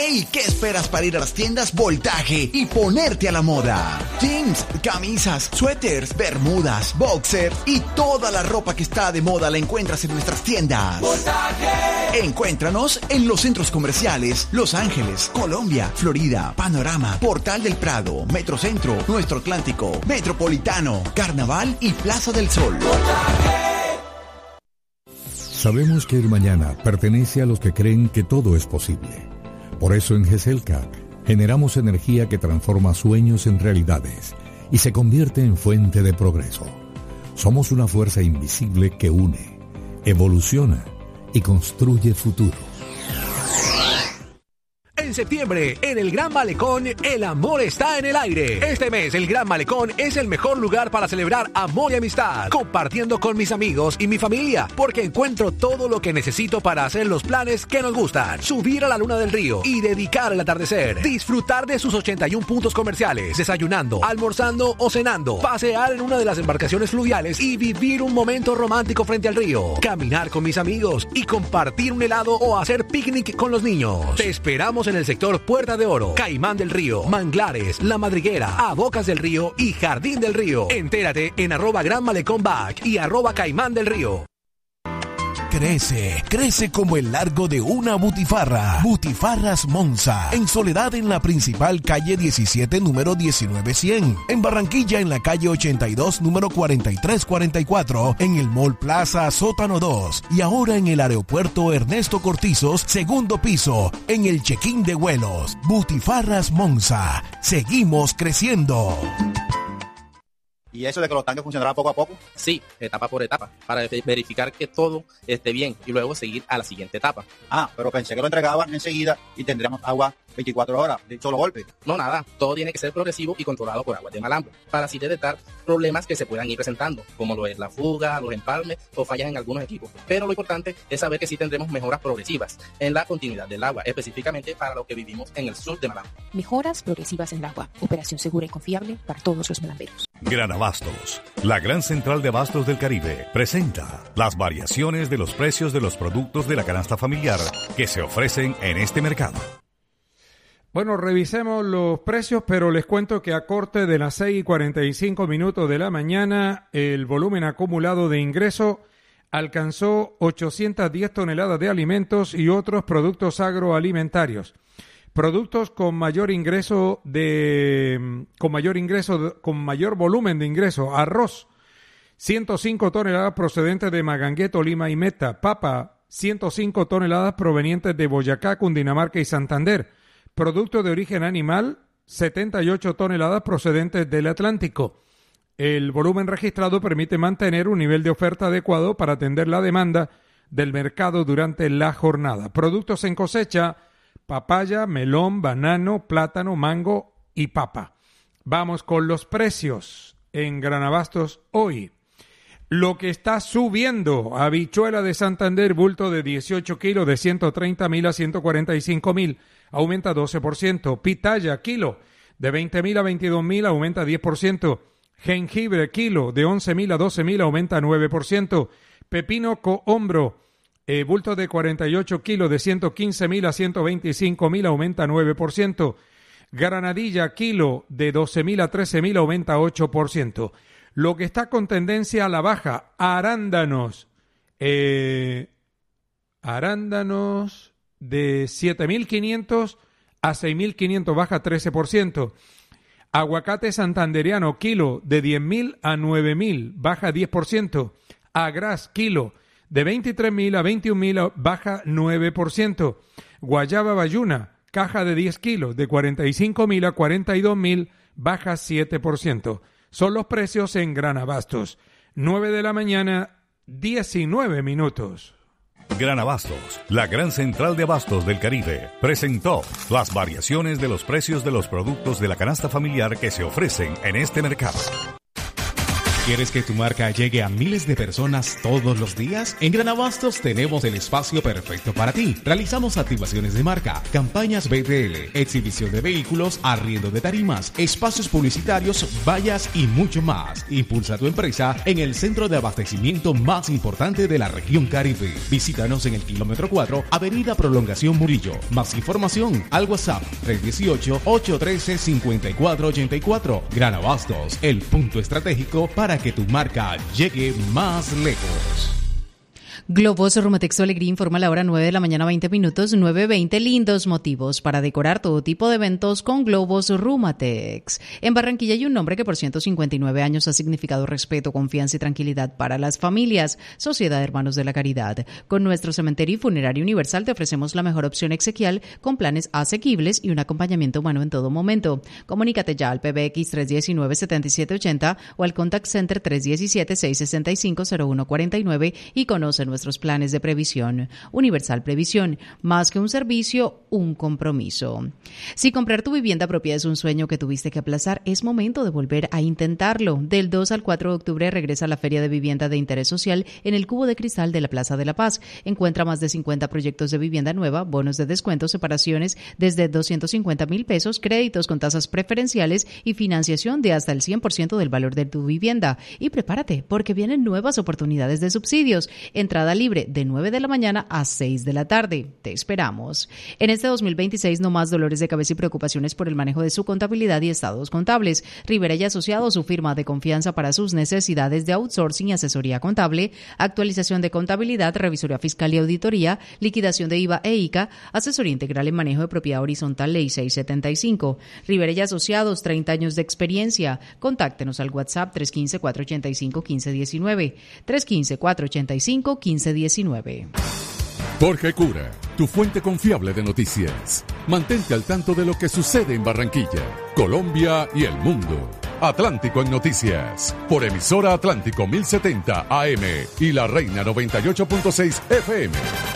Ey, ¿qué esperas para ir a las tiendas Voltaje y ponerte a la moda? Jeans, camisas, suéteres, bermudas, boxer y toda la ropa que está de moda la encuentras en nuestras tiendas. Voltaje. Encuéntranos en los centros comerciales Los Ángeles, Colombia, Florida, Panorama, Portal del Prado, Metrocentro, Nuestro Atlántico, Metropolitano, Carnaval y Plaza del Sol. Voltaje. Sabemos que el mañana pertenece a los que creen que todo es posible. Por eso en GESELCA generamos energía que transforma sueños en realidades y se convierte en fuente de progreso. Somos una fuerza invisible que une, evoluciona y construye futuro. En septiembre, en el Gran Malecón, el amor está en el aire. Este mes, el Gran Malecón es el mejor lugar para celebrar amor y amistad, compartiendo con mis amigos y mi familia, porque encuentro todo lo que necesito para hacer los planes que nos gustan. Subir a la luna del río y dedicar el atardecer. Disfrutar de sus 81 puntos comerciales, desayunando, almorzando o cenando. Pasear en una de las embarcaciones fluviales y vivir un momento romántico frente al río. Caminar con mis amigos y compartir un helado o hacer picnic con los niños. Te esperamos en el sector Puerta de Oro, Caimán del Río, Manglares, La Madriguera, A Bocas del Río y Jardín del Río. Entérate en @GranMalecónBack y @Caimán del Río. Crece como el largo de una butifarra. Butifarras Monza, en Soledad en la principal calle 17, número 19100. En Barranquilla en la calle 82, número 4344. En el Mall Plaza Sótano 2. Y ahora en el aeropuerto Ernesto Cortizos, segundo piso, en el check-in de vuelos. Butifarras Monza. Seguimos creciendo. ¿Y eso de que los tanques funcionarán poco a poco? Sí, etapa por etapa, para verificar que todo esté bien y luego seguir a la siguiente etapa. Ah, pero pensé que lo entregaban enseguida y tendríamos agua 24 horas de solo golpe. No, nada, todo tiene que ser progresivo y controlado por aguas de malambo, para así detectar problemas que se puedan ir presentando, como lo es la fuga, los empalmes o fallas en algunos equipos. Pero lo importante es saber que sí tendremos mejoras progresivas en la continuidad del agua, específicamente para los que vivimos en el sur de Malambo. Mejoras progresivas en el agua, operación segura y confiable para todos los malamberos. Gran Abastos, la gran central de abastos del Caribe, presenta las variaciones de los precios de los productos de la canasta familiar que se ofrecen en este mercado. Bueno, revisemos los precios, pero les cuento que a corte de las 6:45 de la mañana, el volumen acumulado de ingreso alcanzó 810 toneladas de alimentos y otros productos agroalimentarios. Productos con mayor mayor volumen de ingreso: arroz, 105 toneladas procedentes de Magangué, Tolima y Meta; papa, 105 toneladas provenientes de Boyacá, Cundinamarca y Santander; producto de origen animal, 78 toneladas procedentes del Atlántico. El volumen registrado permite mantener un nivel de oferta adecuado para atender la demanda del mercado durante la jornada. Productos en cosecha: papaya, melón, banano, plátano, mango y papa. Vamos con los precios en Gran Abastos hoy. Lo que está subiendo: habichuela de Santander, bulto de 18 kilos, de 130.000 a 145.000, aumenta 12%. Pitaya, kilo, de 20.000 a 22.000, aumenta 10%. Jengibre, kilo, de 11.000 a 12.000, aumenta 9%. Pepino cohombro, bulto de 48 kilos, de 115.000 a 125.000, aumenta 9%. Granadilla, kilo, de 12.000 a 13.000, aumenta 8%. Lo que está con tendencia a la baja: arándanos. Arándanos de 7.500 a 6.500, baja 13%. Aguacate santandereano, kilo, de 10.000 a 9.000, baja 10%. Agraz, kilo, de 23.000 a 21.000, baja 9%. Guayaba bayuna, caja de 10 kilos, de 45.000 a 42.000, baja 7%. Son los precios en Gran Abastos. 9 de la mañana, 19 minutos. Gran Abastos, la gran central de abastos del Caribe, presentó las variaciones de los precios de los productos de la canasta familiar que se ofrecen en este mercado. ¿Quieres que tu marca llegue a miles de personas todos los días? En Gran Abastos tenemos el espacio perfecto para ti. Realizamos activaciones de marca, campañas BTL, exhibición de vehículos, arriendo de tarimas, espacios publicitarios, vallas y mucho más. Impulsa tu empresa en el centro de abastecimiento más importante de la región Caribe. Visítanos en el kilómetro 4, Avenida Prolongación Murillo. Más información al WhatsApp 318-813-5484. Gran Abastos, el punto estratégico para que tu marca llegue más lejos. Globos Rumatex Alegría informa a la hora 9 de la mañana, 20 minutos, 9:20. Lindos motivos para decorar todo tipo de eventos con Globos Rumatex. En Barranquilla hay un nombre que por 159 años ha significado respeto, confianza y tranquilidad para las familias. Sociedad de Hermanos de la Caridad. Con nuestro cementerio y funerario universal te ofrecemos la mejor opción exequial con planes asequibles y un acompañamiento humano en todo momento. Comunícate ya al PBX 319-7780 o al Contact Center 317-665-0149 y conoce nuestros planes de previsión. Universal Previsión, más que un servicio, un compromiso. Si comprar tu vivienda propia es un sueño que tuviste que aplazar, es momento de volver a intentarlo. Del 2 al 4 de octubre regresa la Feria de Vivienda de Interés Social en el Cubo de Cristal de la Plaza de la Paz. Encuentra más de 50 proyectos de vivienda nueva, bonos de descuento, separaciones desde 250,000 pesos, créditos con tasas preferenciales y financiación de hasta el 100% del valor de tu vivienda. Y prepárate, porque vienen nuevas oportunidades de subsidios. Entrada libre de 9 de la mañana a 6 de la tarde. Te esperamos. En este 2026 no más dolores de cabeza y preocupaciones por el manejo de su contabilidad y estados contables. Rivera y Asociados, su firma de confianza para sus necesidades de outsourcing y asesoría contable, actualización de contabilidad, revisoría fiscal y auditoría, liquidación de IVA e ICA, asesoría integral en manejo de propiedad horizontal, Ley 675. Rivera y Asociados, 30 años de experiencia. Contáctenos al WhatsApp 315-485-1519. 315-485-1519. Jorge Cura, tu fuente confiable de noticias. Mantente al tanto de lo que sucede en Barranquilla, Colombia y el mundo. Atlántico en Noticias, por emisora Atlántico 1070 AM y La Reina 98.6 FM.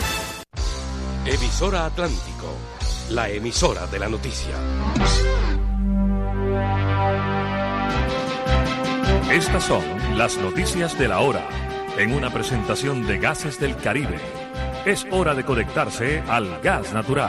Emisora Atlántico, la emisora de la noticia. Estas son las noticias de la hora, en una presentación de Gases del Caribe. Es hora de conectarse al gas natural.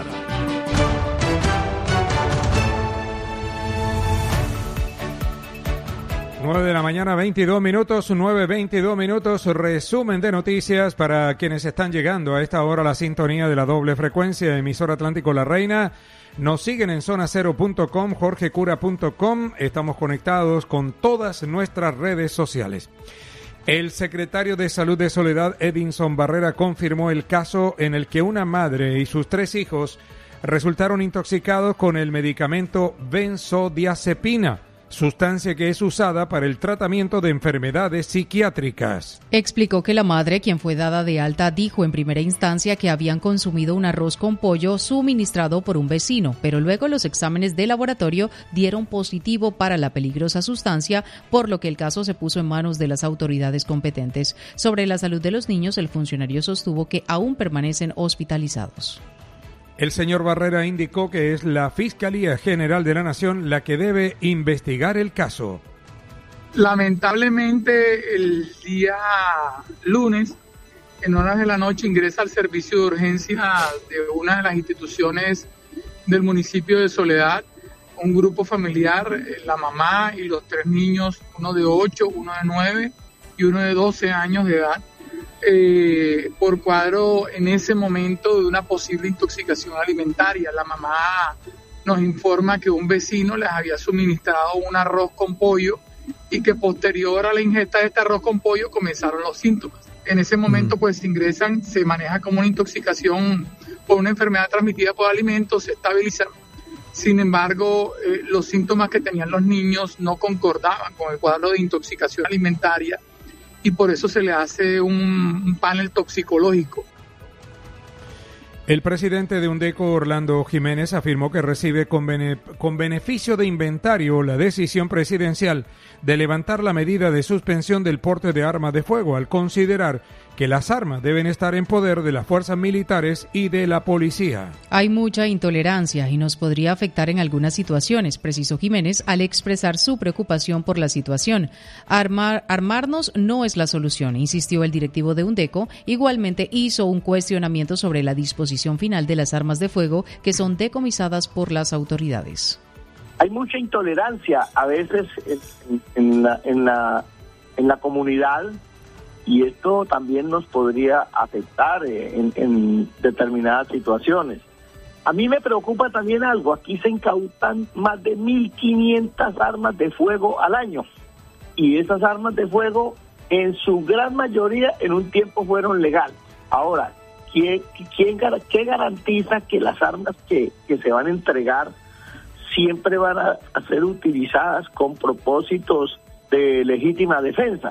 Nueve de la mañana, 22 minutos, 9:22 minutos, resumen de noticias para quienes están llegando a esta hora a la sintonía de la doble frecuencia, emisora Atlántico La Reina. Nos siguen en zonacero.com, jorgecura.com, estamos conectados con todas nuestras redes sociales. El secretario de Salud de Soledad, Edinson Barrera, confirmó el caso en el que una madre y sus 3 hijos resultaron intoxicados con el medicamento benzodiazepina, sustancia que es usada para el tratamiento de enfermedades psiquiátricas. Explicó que la madre, quien fue dada de alta, dijo en primera instancia que habían consumido un arroz con pollo suministrado por un vecino, pero luego los exámenes de laboratorio dieron positivo para la peligrosa sustancia, por lo que el caso se puso en manos de las autoridades competentes. Sobre la salud de los niños, el funcionario sostuvo que aún permanecen hospitalizados. El señor Barrera indicó que es la Fiscalía General de la Nación la que debe investigar el caso. Lamentablemente, el día lunes, en horas de la noche, ingresa al servicio de urgencia de una de las instituciones del municipio de Soledad un grupo familiar, la mamá y los 3 niños, uno de 8, uno de 9 y uno de 12 años de edad, por cuadro en ese momento de una posible intoxicación alimentaria. La mamá nos informa que un vecino les había suministrado un arroz con pollo y que posterior a la ingesta de este arroz con pollo comenzaron los síntomas. En ese momento pues ingresan, se maneja como una intoxicación por una enfermedad transmitida por alimentos, se estabilizan. Sin embargo, los síntomas que tenían los niños no concordaban con el cuadro de intoxicación alimentaria y por eso se le hace un panel toxicológico. El presidente de UNDECO, Orlando Jiménez, afirmó que recibe con beneficio de inventario la decisión presidencial de levantar la medida de suspensión del porte de armas de fuego, al considerar que las armas deben estar en poder de las fuerzas militares y de la policía. Hay mucha intolerancia y nos podría afectar en algunas situaciones, precisó Jiménez al expresar su preocupación por la situación. Armarnos no es la solución, insistió el directivo de UNDECO. Igualmente hizo un cuestionamiento sobre la disposición final de las armas de fuego que son decomisadas por las autoridades. Hay mucha intolerancia a veces en la comunidad, y esto también nos podría afectar en determinadas situaciones. A mí me preocupa también algo. Aquí se incautan más de 1.500 armas de fuego al año. Y esas armas de fuego, en su gran mayoría, en un tiempo fueron legales. Ahora, ¿qué garantiza que las armas que se van a entregar siempre van a ser utilizadas con propósitos de legítima defensa?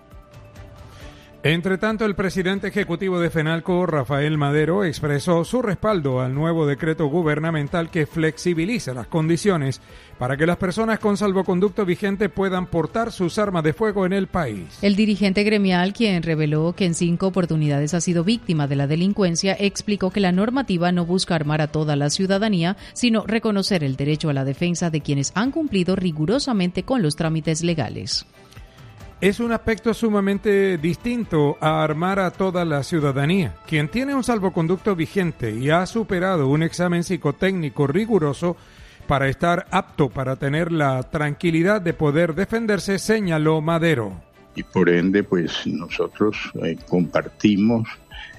Entre tanto, el presidente ejecutivo de FENALCO, Rafael Madero, expresó su respaldo al nuevo decreto gubernamental que flexibiliza las condiciones para que las personas con salvoconducto vigente puedan portar sus armas de fuego en el país. El dirigente gremial, quien reveló que en 5 oportunidades ha sido víctima de la delincuencia, explicó que la normativa no busca armar a toda la ciudadanía, sino reconocer el derecho a la defensa de quienes han cumplido rigurosamente con los trámites legales. Es un aspecto sumamente distinto a armar a toda la ciudadanía. Quien tiene un salvoconducto vigente y ha superado un examen psicotécnico riguroso para estar apto para tener la tranquilidad de poder defenderse, señaló Madero. Y por ende, pues nosotros compartimos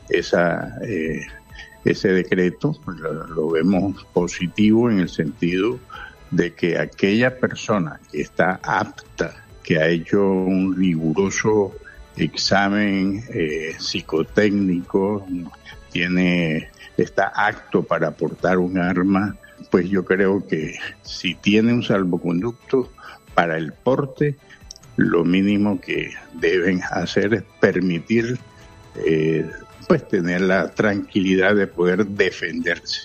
ese decreto, lo vemos positivo en el sentido de que aquella persona que está apta, que ha hecho un riguroso examen psicotécnico, está apto para portar un arma, pues yo creo que si tiene un salvoconducto para el porte, lo mínimo que deben hacer es permitir pues tener la tranquilidad de poder defenderse.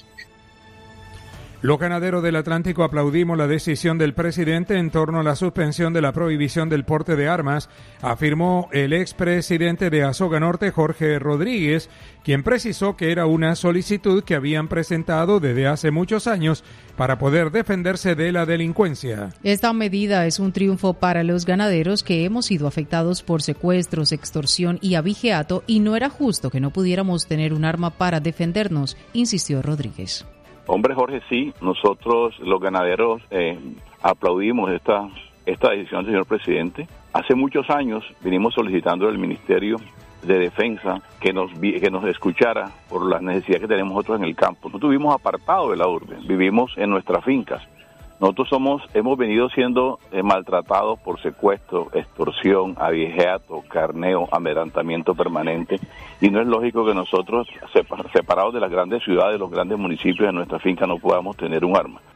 Los ganaderos del Atlántico aplaudimos la decisión del presidente en torno a la suspensión de la prohibición del porte de armas, afirmó el expresidente de Azoga Norte, Jorge Rodríguez, quien precisó que era una solicitud que habían presentado desde hace muchos años para poder defenderse de la delincuencia. Esta medida es un triunfo para los ganaderos que hemos sido afectados por secuestros, extorsión y abigeato, y no era justo que no pudiéramos tener un arma para defendernos, insistió Rodríguez. Hombre, Jorge, sí, nosotros los ganaderos aplaudimos esta decisión del señor presidente. Hace muchos años vinimos solicitando al Ministerio de Defensa que nos escuchara por las necesidades que tenemos nosotros en el campo. No estuvimos apartados de la urbe, vivimos en nuestras fincas. Nosotros hemos venido siendo maltratados por secuestro, extorsión, abigeato, carneo, amedrentamiento permanente, y no es lógico que nosotros, separados de las grandes ciudades, los grandes municipios de nuestra finca, no podamos tener un arma.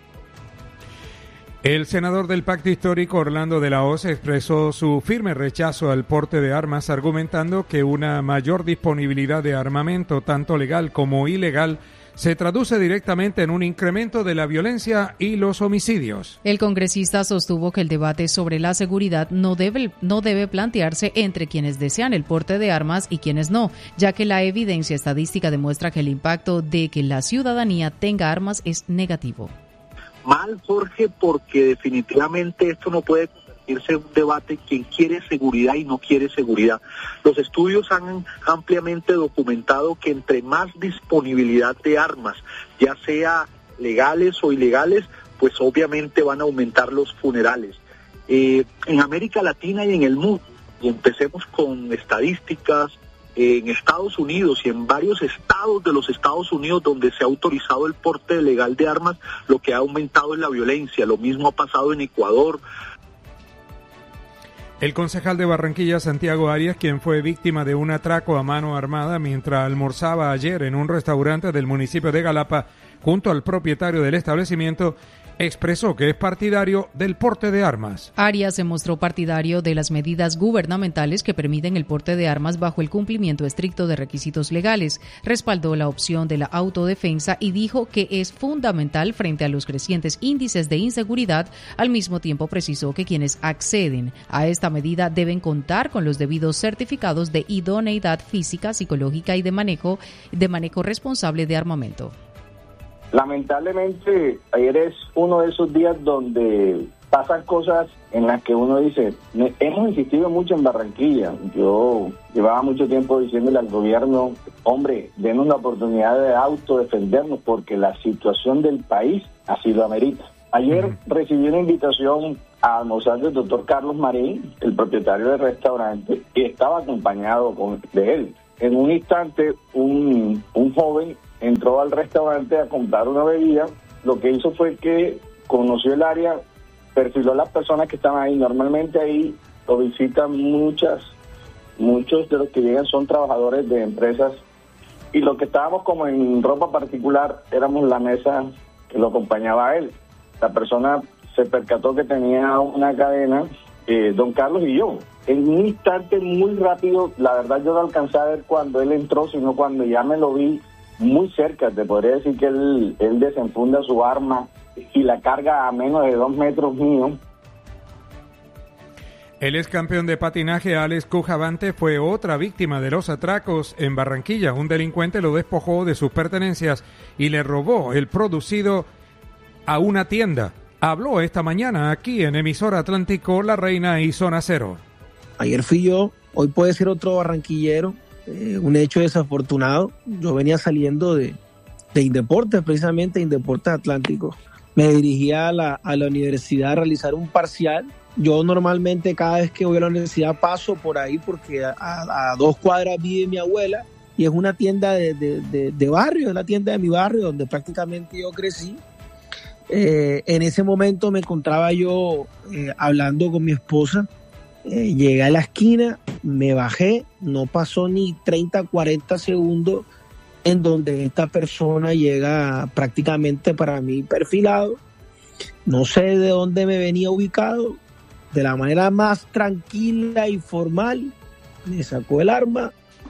El senador del Pacto Histórico, Orlando de la Hoz, expresó su firme rechazo al porte de armas, argumentando que una mayor disponibilidad de armamento, tanto legal como ilegal, se traduce directamente en un incremento de la violencia y los homicidios. El congresista sostuvo que el debate sobre la seguridad no debe plantearse entre quienes desean el porte de armas y quienes no, ya que la evidencia estadística demuestra que el impacto de que la ciudadanía tenga armas es negativo. Mal, Jorge, porque definitivamente esto no puede convertirse en un debate quién quiere seguridad y no quiere seguridad. Los estudios han ampliamente documentado que entre más disponibilidad de armas, ya sea legales o ilegales, pues obviamente van a aumentar los funerales. En América Latina y en el mundo, y empecemos con estadísticas, en Estados Unidos y en varios estados de los Estados Unidos donde se ha autorizado el porte legal de armas, lo que ha aumentado es la violencia. Lo mismo ha pasado en Ecuador. El concejal de Barranquilla, Santiago Arias, quien fue víctima de un atraco a mano armada mientras almorzaba ayer en un restaurante del municipio de Galapa junto al propietario del establecimiento, expresó que es partidario del porte de armas. Arias se mostró partidario de las medidas gubernamentales que permiten el porte de armas bajo el cumplimiento estricto de requisitos legales. Respaldó la opción de la autodefensa y dijo que es fundamental frente a los crecientes índices de inseguridad. Al mismo tiempo precisó que quienes acceden a esta medida deben contar con los debidos certificados de idoneidad física, psicológica y de manejo responsable de armamento. Lamentablemente, ayer es uno de esos días donde pasan cosas en las que uno dice, hemos insistido mucho en Barranquilla. Yo llevaba mucho tiempo diciéndole al gobierno, hombre, denos la oportunidad de autodefendernos porque la situación del país así lo amerita. Ayer recibí una invitación a almorzar del doctor Carlos Marín, el propietario del restaurante, y estaba acompañado de él. En un instante, un joven entró al restaurante a comprar una bebida. Lo que hizo fue que conoció el área, perfiló a las personas que estaban ahí. Normalmente ahí lo visitan muchos de los que llegan son trabajadores de empresas, y los que estábamos como en ropa particular éramos la mesa que lo acompañaba a él. La persona se percató que tenía una cadena, don Carlos y yo. En un instante muy rápido, la verdad yo no alcancé a ver cuando él entró, sino cuando ya me lo vi muy cerca. Te podría decir que él desenfunda su arma y la carga a menos de 2 metros mío. El ex campeón de patinaje Alex Cujavante fue otra víctima de los atracos en Barranquilla. Un delincuente lo despojó de sus pertenencias y le robó el producido a una tienda. Habló esta mañana aquí en Emisora Atlántico La Reina y Zona Cero. Ayer fui yo, hoy puede ser otro barranquillero. Un hecho desafortunado. Yo venía saliendo de Indeportes, precisamente Indeportes Atlántico. Me dirigía a la universidad a realizar un parcial. Yo normalmente cada vez que voy a la universidad paso por ahí porque a 2 cuadras vive mi abuela y es una tienda de barrio, es la tienda de mi barrio donde prácticamente yo crecí. En ese momento me encontraba yo hablando con mi esposa. Llegué a la esquina, me bajé, no pasó ni 30, 40 segundos en donde esta persona llega prácticamente para mí perfilado. No sé de dónde me venía ubicado, de la manera más tranquila y formal, me sacó el arma.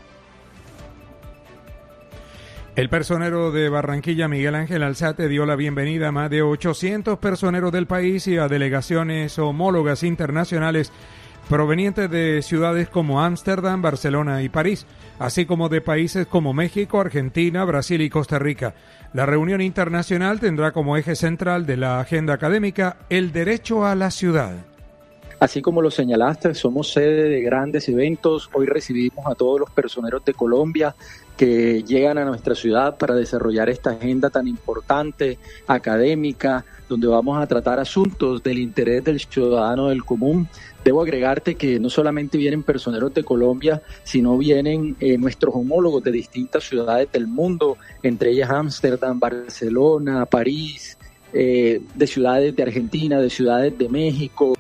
El personero de Barranquilla, Miguel Ángel Alzate, dio la bienvenida a más de 800 personeros del país y a delegaciones homólogas internacionales provenientes de ciudades como Ámsterdam, Barcelona y París, así como de países como México, Argentina, Brasil y Costa Rica. La reunión internacional tendrá como eje central de la agenda académica el derecho a la ciudad. Así como lo señalaste, somos sede de grandes eventos. Hoy recibimos a todos los personeros de Colombia que llegan a nuestra ciudad para desarrollar esta agenda tan importante, académica, donde vamos a tratar asuntos del interés del ciudadano del común. Debo agregarte que no solamente vienen personeros de Colombia, sino vienen nuestros homólogos de distintas ciudades del mundo, entre ellas Ámsterdam, Barcelona, París, de ciudades de Argentina, de ciudades de México.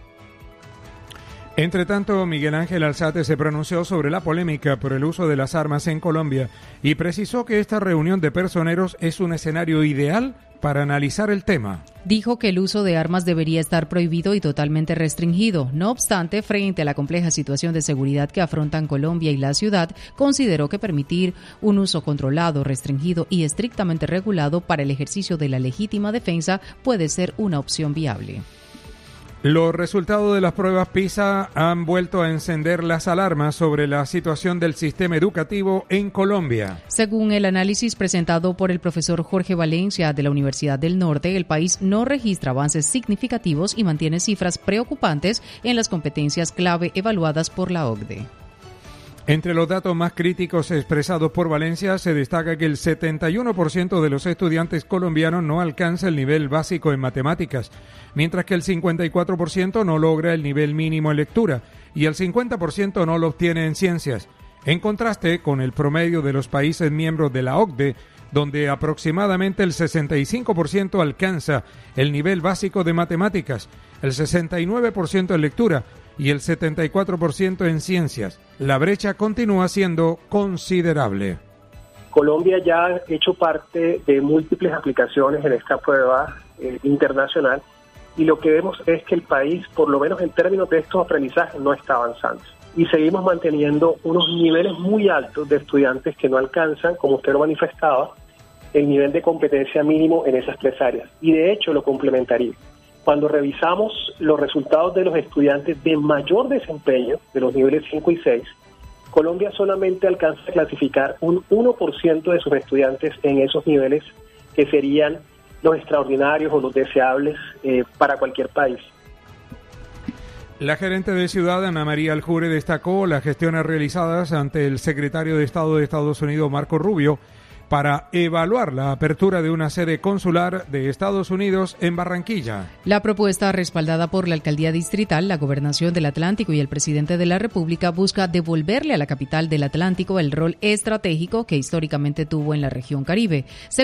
Entre tanto, Miguel Ángel Alzate se pronunció sobre la polémica por el uso de las armas en Colombia y precisó que esta reunión de personeros es un escenario ideal para analizar el tema. Dijo que el uso de armas debería estar prohibido y totalmente restringido. No obstante, frente a la compleja situación de seguridad que afrontan Colombia y la ciudad, consideró que permitir un uso controlado, restringido y estrictamente regulado para el ejercicio de la legítima defensa puede ser una opción viable. Los resultados de las pruebas PISA han vuelto a encender las alarmas sobre la situación del sistema educativo en Colombia. Según el análisis presentado por el profesor Jorge Valencia de la Universidad del Norte, el país no registra avances significativos y mantiene cifras preocupantes en las competencias clave evaluadas por la OCDE. Entre los datos más críticos expresados por Valencia se destaca que el 71% de los estudiantes colombianos no alcanza el nivel básico en matemáticas, mientras que el 54% no logra el nivel mínimo en lectura y el 50% no lo obtiene en ciencias, en contraste con el promedio de los países miembros de la OCDE, donde aproximadamente el 65% alcanza el nivel básico de matemáticas, el 69% en lectura y el 74% en ciencias. La brecha continúa siendo considerable. Colombia ya ha hecho parte de múltiples aplicaciones en esta prueba internacional, y lo que vemos es que el país, por lo menos en términos de estos aprendizajes, no está avanzando. Y seguimos manteniendo unos niveles muy altos de estudiantes que no alcanzan, como usted lo manifestaba, el nivel de competencia mínimo en esas 3 áreas. Y de hecho lo complementaría. Cuando revisamos los resultados de los estudiantes de mayor desempeño, de los niveles 5 y 6, Colombia solamente alcanza a clasificar un 1% de sus estudiantes en esos niveles que serían los extraordinarios o los deseables para cualquier país. La gerente de Ciudad, Ana María Aljure, destacó las gestiones realizadas ante el secretario de Estado de Estados Unidos, Marco Rubio, para evaluar la apertura de una sede consular de Estados Unidos en Barranquilla. La propuesta, respaldada por la Alcaldía Distrital, la Gobernación del Atlántico y el Presidente de la República, busca devolverle a la capital del Atlántico el rol estratégico que históricamente tuvo en la región Caribe.